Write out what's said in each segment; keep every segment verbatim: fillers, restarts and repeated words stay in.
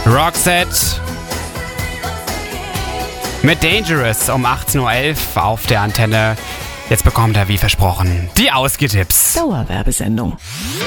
Roxette mit Dangerous um achtzehn Uhr elf auf der Antenne. Jetzt bekommt er, wie versprochen, die Ausgehtipps. Dauerwerbesendung.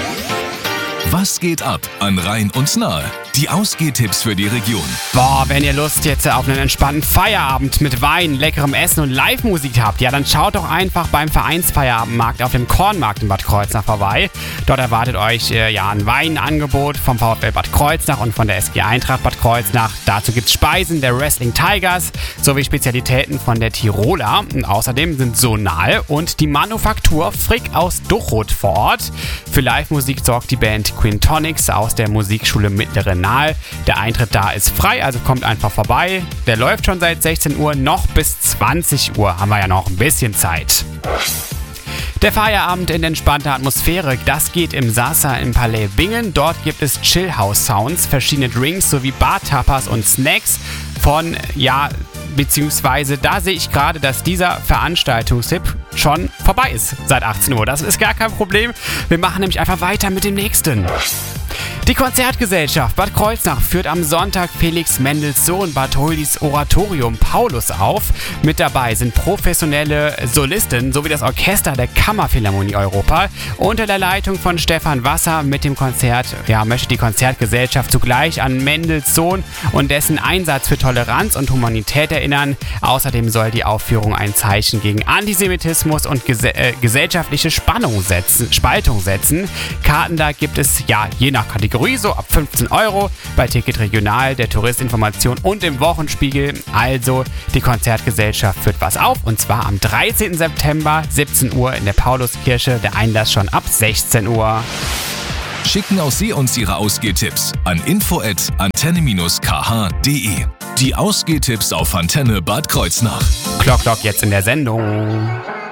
Was geht ab an Rhein und Nahe? Die Ausgehtipps für die Region. Boah, wenn ihr Lust jetzt auf einen entspannten Feierabend mit Wein, leckerem Essen und Live-Musik habt, ja, dann schaut doch einfach beim Vereinsfeierabendmarkt auf dem Kornmarkt in Bad Kreuznach vorbei. Dort erwartet euch äh, ja ein Weinangebot vom VfL Bad Kreuznach und von der S G Eintracht Bad Kreuznach. Dazu gibt's Speisen der Wrestling Tigers sowie Spezialitäten von der Tiroler. Und außerdem sind Sonal und die Manufaktur Frick aus Duchrot vor Ort. Für Live-Musik sorgt die Band Quintonics aus der Musikschule Mittlere Nahe. Der Eintritt da ist frei, also kommt einfach vorbei. Der läuft schon seit sechzehn Uhr, noch bis zwanzig Uhr haben wir ja noch ein bisschen Zeit. Der Feierabend in entspannter Atmosphäre, das geht im Sasa im Palais Bingen. Dort gibt es Chillhouse-Sounds, verschiedene Drinks sowie Bar-Tapas und Snacks von, ja, beziehungsweise da sehe ich gerade, dass dieser Veranstaltungstipp schon vorbei ist seit achtzehn Uhr. Das ist gar kein Problem. Wir machen nämlich einfach weiter mit dem nächsten. Die Konzertgesellschaft Bad Kreuznach führt am Sonntag Felix Mendelssohn Bartholdis Oratorium Paulus auf. Mit dabei sind professionelle Solisten sowie das Orchester der Kammerphilharmonie Europa. Unter der Leitung von Stefan Wasser mit dem Konzert ja, möchte die Konzertgesellschaft zugleich an Mendelssohn und dessen Einsatz für Toleranz und Humanität erinnern. Außerdem soll die Aufführung ein Zeichen gegen Antisemitismus und gese- äh, gesellschaftliche Spannung setzen, Spaltung setzen. Karten da gibt es ja je nach Kategorie so ab fünfzehn Euro bei Ticket Regional, der Touristinformation und im Wochenspiegel. Also die Konzertgesellschaft führt was auf und zwar am dreizehnten September siebzehn Uhr in der Pauluskirche. Der Einlass schon ab sechzehn Uhr. Schicken auch Sie uns Ihre Ausgehtipps an info at antenne dash k h punkt d e. Die Ausgehtipps auf Antenne Bad Kreuznach. Klock, klock jetzt in der Sendung.